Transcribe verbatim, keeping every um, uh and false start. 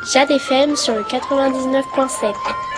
Jade F M sur le quatre-vingt-dix-neuf point sept.